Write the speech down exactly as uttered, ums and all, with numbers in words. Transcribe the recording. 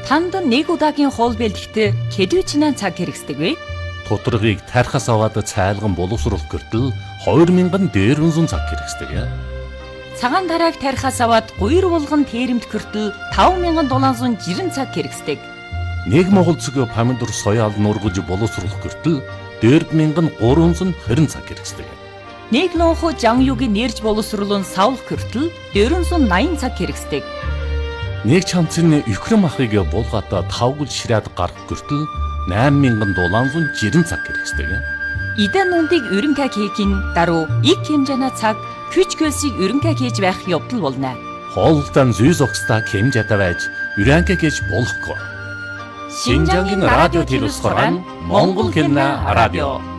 Танд нэг удаагийн хоол бэлтгэхдээ хэдвчнээ цаг хэрэгсдэг вэ? Тутаргыг тархас аваад цайлган боловсруулах гэртэл хоёр мянган дээрвэн зуун цаг хэрэгсдэг. Цагаан тарааг тархас аваад гуйр булган тэрэмт гэртэл таван мянган дулаан зуун жирэн цаг хэрэгсдэг. Нэг монгол цэг помидор соёал нургаж боловсруулах гэртэл дөрв мянган гурван зуун хорин цаг хэрэгсдэг. Нэг лонхо жан юугийн нэрж боловсруулан савлах гэртэл дөрвөн зуун наян цаг хэрэгсдэг. Нэг чамцын Украин махыг булгаата тавгал ширээд гарах гэртэл найман мянган дулаан зуун жирэн цаг хэрэгсдэг. Идэн нундыг өрөнкаг хийхин даруй их хэмжээний цаг хүч хөлсийг өрөнкаг хийж байх явдал болно. Хоолтон зүй зогсдаа хэмжээтэй байж өрөнкаг хийж болохгүй. Шинжангийн радио телевиз гараан Монгол хэлний радио.